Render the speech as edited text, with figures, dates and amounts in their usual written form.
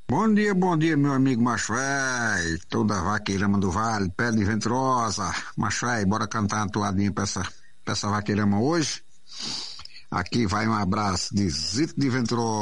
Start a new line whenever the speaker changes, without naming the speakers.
Bom dia, meu amigo Machué, toda vaqueirama do Vale, pé de ventrosa. Machué, bora cantar uma toadinha pra essa vaqueirama hoje? Aqui vai um abraço de Zito de Ventrosa.